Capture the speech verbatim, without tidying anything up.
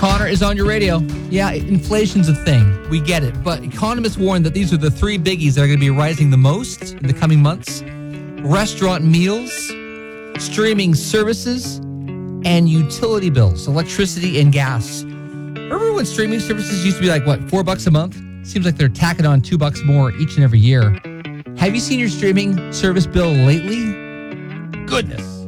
Connor is on your radio. Yeah, inflation's a thing. We get it. But economists warn that these are the three biggies that are going to be rising the most in the coming months. Restaurant meals, streaming services, and utility bills, electricity and gas. Remember when streaming services used to be like, what, four bucks a month? Seems like they're tacking on two bucks more each and every year. Have you seen your streaming service bill lately? Goodness.